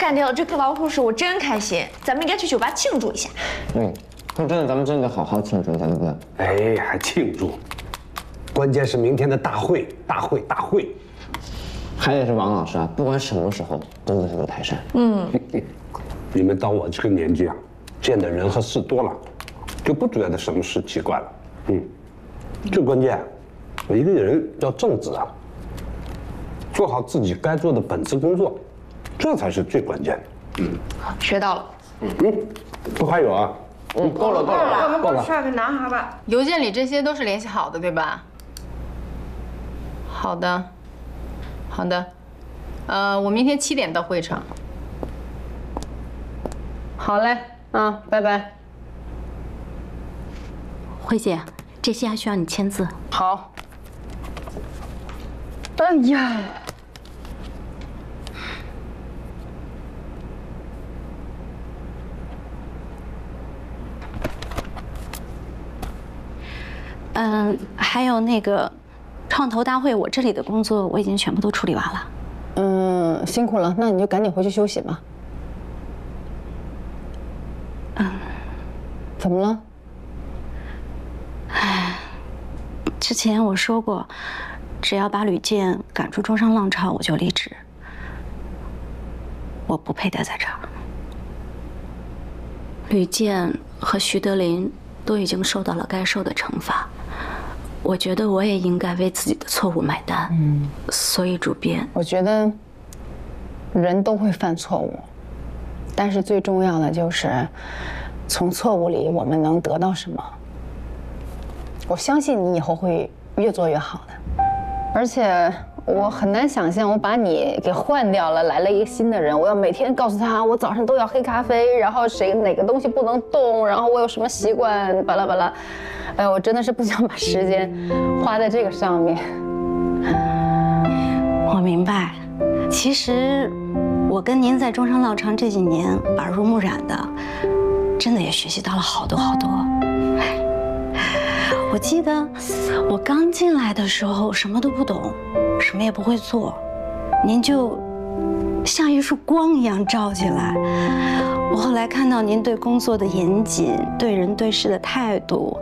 干掉了这颗老虎屎，我真开心。咱们应该去酒吧庆祝一下。 说真的，咱们真的好好庆祝一下，对不对？ 哎，还庆祝？关键是明天的大会。 还得是王老师啊，不管什么时候真的是个泰山。 你们到我这个年纪啊，见的人和事多了，就不觉得什么事奇怪了。最关键，一个人要正直啊，做好自己该做的本职工作，这才是最关键的。 学到了。 不还有啊？够了。 我们过去给拿下吧。 邮件里这些都是联系好的，对吧？好的。我明天7点到会场。好嘞，拜拜。 慧姐，这些还需要你签字。 好。 哎呀， 还有那个创投大会，我这里的工作我已经全部都处理完了。 辛苦了，那你就赶紧回去休息吧。怎么了？ 之前我说过，只要把吕健赶出中商浪潮，我就离职。我不配待在这儿。吕健和徐德林都已经受到了该受的惩罚，我觉得我也应该为自己的错误买单。所以主编， 我觉得人都会犯错误，但是最重要的就是从错误里我们能得到什么。我相信你以后会越做越好的，而且我很难想象我把你给换掉了，来了一个新的人，我要每天告诉他我早上都要黑咖啡，然后哪个东西不能动，然后我有什么习惯，巴拉巴拉。哎，我真的是不想把时间花在这个上面。 我明白，其实我跟您在中商浪潮这几年耳濡目染的，真的也学习到了好多。我记得我刚进来的时候什么都不懂，什么也不会做，您就像一束光一样照进来。我后来看到您对工作的严谨，对人对事的态度，